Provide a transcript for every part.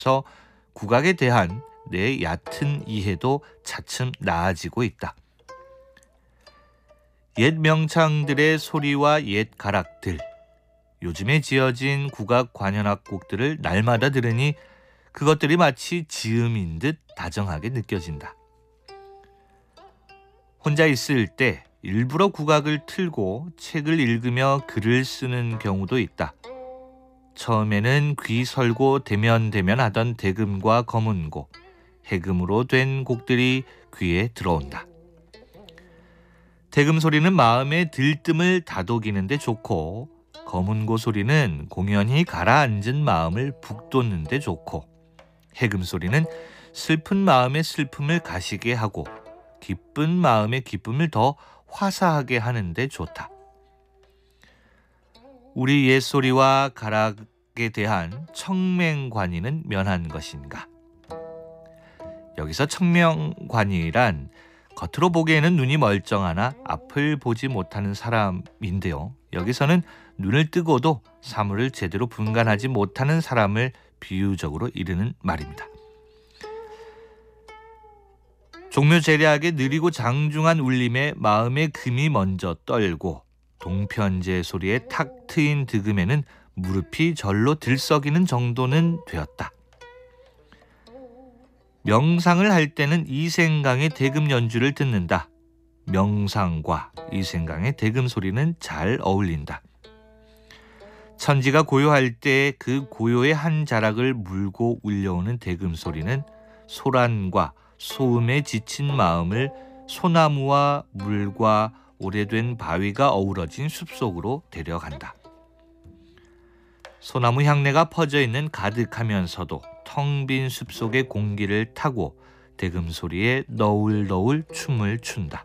국악에 대한 내 얕은 이해도 차츰 나아지고 있다. 옛 명창들의 소리와 옛 가락들, 요즘에 지어진 국악 관현악 곡들을 날마다 들으니 그것들이 마치 지음인 듯 다정하게 느껴진다. 혼자 있을 때 일부러 국악을 틀고 책을 읽으며 글을 쓰는 경우도 있다. 처음에는 귀 설고 대면대면 하던 대금과 검은고, 해금으로 된 곡들이 귀에 들어온다. 대금 소리는 마음의 들뜸을 다독이는 데 좋고, 검은고 소리는 공연히 가라앉은 마음을 북돋는 데 좋고, 해금 소리는 슬픈 마음의 슬픔을 가시게 하고 기쁜 마음의 기쁨을 더 화사하게 하는 데 좋다. 우리 옛소리와 가락에 대한 청맹관이는 면한 것인가? 여기서 청명관이란 겉으로 보기에는 눈이 멀쩡하나 앞을 보지 못하는 사람인데요. 여기서는 눈을 뜨고도 사물을 제대로 분간하지 못하는 사람을 비유적으로 이르는 말입니다. 종묘제략의 느리고 장중한 울림에 마음의 금이 먼저 떨고 동편제 소리에 탁 트인 득음에는 무릎이 절로 들썩이는 정도는 되었다. 명상을 할 때는 이생강의 대금 연주를 듣는다. 명상과 이생강의 대금 소리는 잘 어울린다. 천지가 고요할 때 그 고요의 한 자락을 물고 울려오는 대금 소리는 소란과 소음에 지친 마음을 소나무와 물과 오래된 바위가 어우러진 숲속으로 데려간다. 소나무 향내가 퍼져 있는 가득하면서도 텅 빈 숲속의 공기를 타고 대금 소리에 너울너울 춤을 춘다.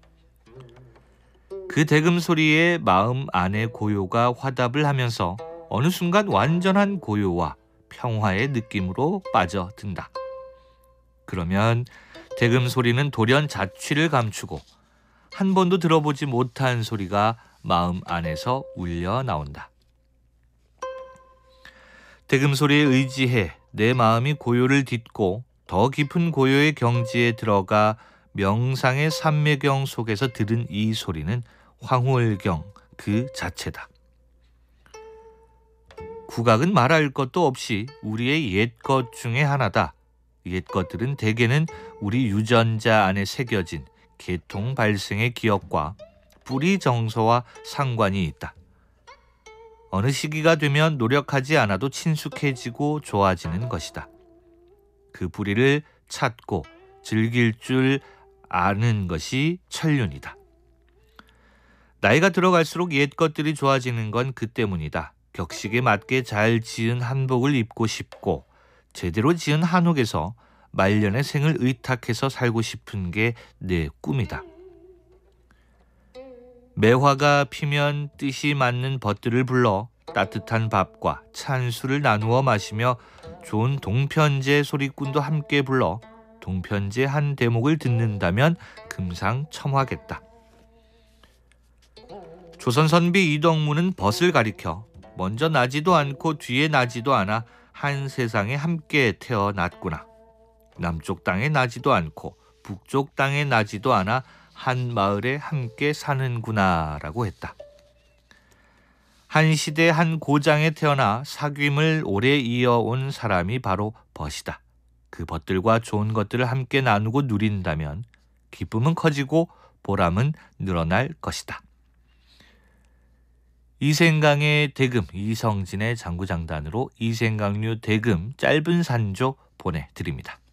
그 대금 소리에 마음 안의 고요가 화답을 하면서 어느 순간 완전한 고요와 평화의 느낌으로 빠져든다. 그러면 대금 소리는 돌연 자취를 감추고 한 번도 들어보지 못한 소리가 마음 안에서 울려 나온다. 대금 소리에 의지해 내 마음이 고요를 딛고 더 깊은 고요의 경지에 들어가 명상의 삼매경 속에서 들은 이 소리는 황홀경 그 자체다. 국악은 말할 것도 없이 우리의 옛것 중에 하나다. 옛것들은 대개는 우리 유전자 안에 새겨진 계통 발생의 기억과 뿌리 정서와 상관이 있다. 어느 시기가 되면 노력하지 않아도 친숙해지고 좋아지는 것이다. 그 뿌리를 찾고 즐길 줄 아는 것이 천륜이다. 나이가 들어갈수록 옛 것들이 좋아지는 건 그 때문이다. 격식에 맞게 잘 지은 한복을 입고 싶고 제대로 지은 한옥에서 말년의 생을 의탁해서 살고 싶은 게 내 꿈이다. 매화가 피면 뜻이 맞는 벗들을 불러 따뜻한 밥과 찬술을 나누어 마시며 좋은 동편제 소리꾼도 함께 불러 동편제 한 대목을 듣는다면 금상첨화겠다. 조선 선비 이덕무는 벗을 가리켜 먼저 나지도 않고 뒤에 나지도 않아 한 세상에 함께 태어났구나. 남쪽 땅에 나지도 않고 북쪽 땅에 나지도 않아 한 마을에 함께 사는구나 라고 했다. 한 시대 한 고장에 태어나 사귐을 오래 이어온 사람이 바로 벗이다. 그 벗들과 좋은 것들을 함께 나누고 누린다면 기쁨은 커지고 보람은 늘어날 것이다. 이생강의 대금, 이성진의 장구장단으로 이생강류 대금 짧은 산조 보내드립니다.